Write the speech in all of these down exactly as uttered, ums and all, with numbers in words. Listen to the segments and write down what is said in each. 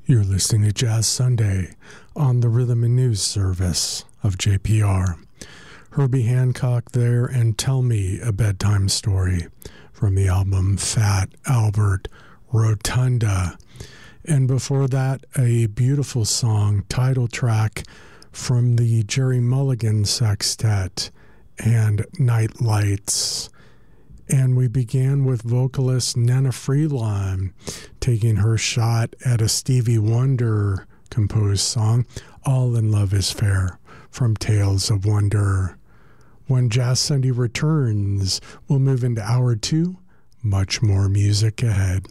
You're listening to Jazz Sunday on the Rhythm and News service of J P R. Herbie Hancock there, and Tell Me a Bedtime Story from the album Fat Albert Rotunda. And before that, a beautiful song, title track from the Jerry Mulligan Sextet and Night Lights. And we began with vocalist Nana Freeline taking her shot at a Stevie Wonder composed song, All in Love is Fair, from Tales of Wonder. When Jazz Sunday returns, we'll move into hour two. Much more music ahead.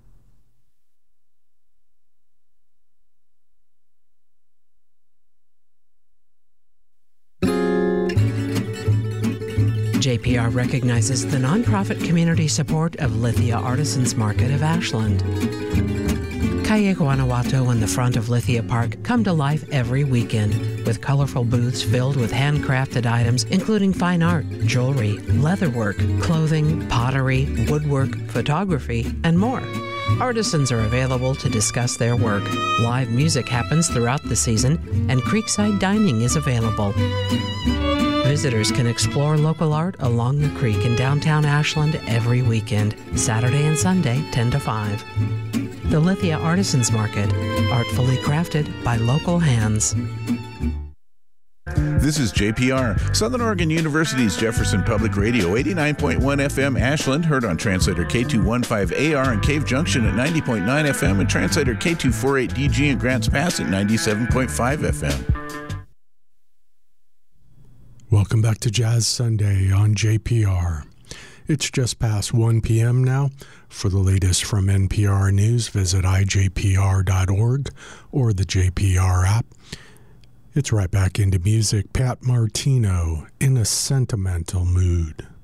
J P R recognizes the nonprofit community support of Lithia Artisans Market of Ashland. Calle Guanajuato and the front of Lithia Park come to life every weekend with colorful booths filled with handcrafted items including fine art, jewelry, leatherwork, clothing, pottery, woodwork, photography, and more. Artisans are available to discuss their work. Live music happens throughout the season, and Creekside Dining is available. Visitors can explore local art along the creek in downtown Ashland every weekend, Saturday and Sunday, ten to five. The Lithia Artisans Market, artfully crafted by local hands. This is J P R, Southern Oregon University's Jefferson Public Radio, eighty-nine point one F M Ashland, heard on translator K two fifteen A R in Cave Junction at ninety point nine F M and translator K two forty-eight D G in Grants Pass at ninety-seven point five F M. Welcome back to Jazz Sunday on J P R. It's just past one p.m. now. For the latest from N P R News, visit I J P R dot org or the J P R app. It's right back into music. Pat Martino, In a Sentimental Mood.